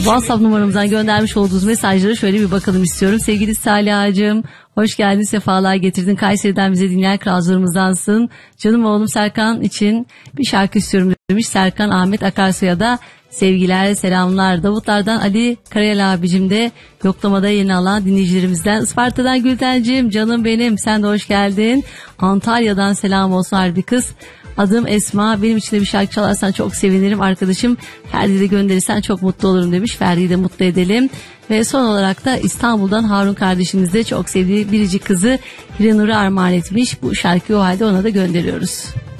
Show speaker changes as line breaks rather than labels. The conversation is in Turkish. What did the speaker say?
WhatsApp numaramızdan göndermiş olduğunuz mesajlara şöyle bir bakalım istiyorum. Sevgili Salih'cığım, hoş geldin, sefalar getirdin. Kayseri'den bize dinleyen kralcılarımızdansın. Canım oğlum Serkan için bir şarkı istiyorum demiş. Serkan Ahmet Akarsu'ya da sevgiler, selamlar. Davutlardan Ali Karayel abicim de yoklamada yeni alan dinleyicilerimizden. Isparta'dan Gültenciğim, canım benim, sen de hoş geldin. Antalya'dan selam olsun harbi kız. Adım Esma, benim için de bir şarkı çalarsan çok sevinirim arkadaşım. Ferdi'yi de gönderirsen çok mutlu olurum demiş. Ferdi'yi de mutlu edelim. Ve son olarak da İstanbul'dan Harun kardeşimiz de çok sevdiği biricik kızı Hiranur'a armağan etmiş. Bu şarkıyı o halde ona da gönderiyoruz.